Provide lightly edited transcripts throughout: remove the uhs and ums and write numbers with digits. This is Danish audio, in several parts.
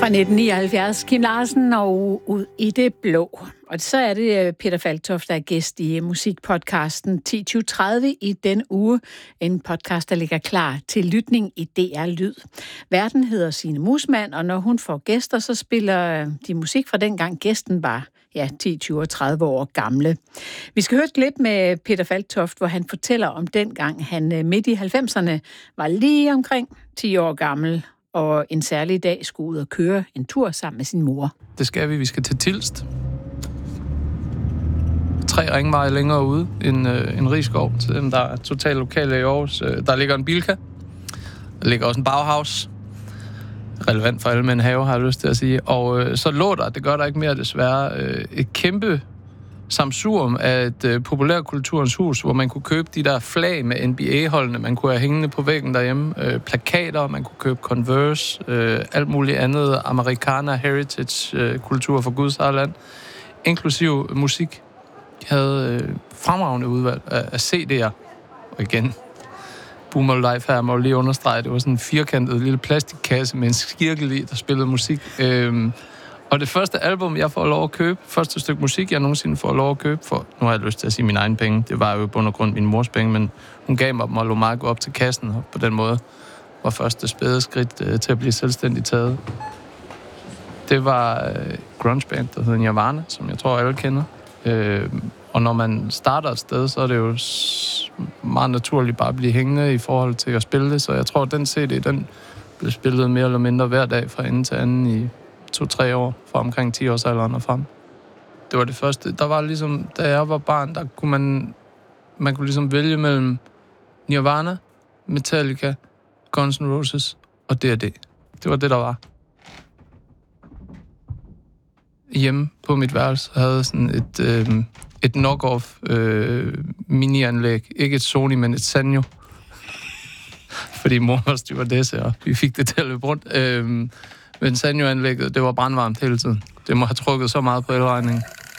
Fra 1979, Kim Larsen og Ud i det blå. Og så er det Peter Falktoft, der er gæst i musikpodcasten 10.20.30 i den uge. En podcast, der ligger klar til lytning i DR Lyd. Værten hedder Signe Musmann, og når hun får gæster, så spiller de musik fra dengang gæsten var 10, 20 og 30 år gamle. Vi skal høre et klip med Peter Falktoft, hvor han fortæller om dengang han midt i 90'erne var lige omkring 10 år gammel, og en særlig dag skulle ud og køre en tur sammen med sin mor. Det skal vi. Vi skal til Tilst. 3 ringveje længere ude. En Rigskov, til dem, der er totalt lokale i Aarhus. Der ligger en Bilka. Der ligger også en Bauhaus. Relevant for alle med en have, har jeg lyst til at sige. Og så lå der, det gør der ikke mere desværre, et kæmpe samsurium af et populærkulturens hus, hvor man kunne købe de der flag med NBA-holdene, man kunne have hængende på væggen derhjemme, plakater, man kunne købe Converse, alt muligt andet amerikaner, heritage, kultur for Guds eget land, inklusiv musik. De havde fremragende udvalg af CD'er, og igen, Boomer Life her må lige understrege, det var sådan en firkantet lille plastikkasse med en skirkel i, der spillede musik. Og det første album, jeg får lov at købe, første stykke musik, jeg nogensinde får lov at købe, for nu har jeg lyst til at sige mine egne penge, det var jo i bund og grund min mors penge, men hun gav mig dem og lå mig gå op til kassen, og på den måde var første spæde skridt til at blive selvstændigt taget. Det var grungeband, der hedder Nirvana, som jeg tror alle kender. Og når man starter et sted, så er det jo meget naturligt bare at blive hængende i forhold til at spille det, så jeg tror, at den CD, den blev spillet mere eller mindre hver dag fra ende til anden i 2-3 år, fra omkring 10 års alderen og frem. Det var det første. Der var ligesom, da jeg var barn, der kunne man kunne ligesom vælge mellem Nirvana, Metallica, Guns N' Roses og D&D. Det var det, der var. Hjemme på mit værelse havde sådan et knock-off mini-anlæg. Ikke et Sony, men et Sanyo. Fordi mor var stewardesse, og vi fik det til at løbe rundt. Men Sanyo-anlægget, det var brandvarmt hele tiden. Det må have trukket så meget på elregningen.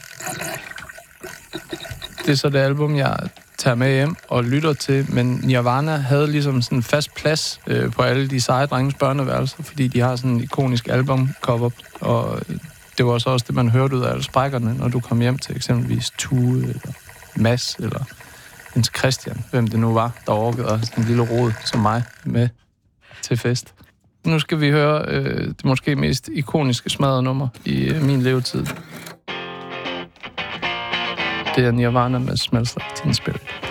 Det er så det album, jeg tager med hjem og lytter til, men Nirvana havde ligesom sådan en fast plads på alle de seje drenges børneværelser, fordi de har sådan en ikonisk albumcover, og det var så også det, man hørte ud af alle sprækkerne, når du kom hjem til eksempelvis Tue, eller Mads, eller Jens Christian, hvem det nu var, der orkede og sådan en lille rod som mig med til fest. Nu skal vi høre det måske mest ikoniske smadrenummer i min levetid. Det er Nirvana med Smells Like Teen Spirit.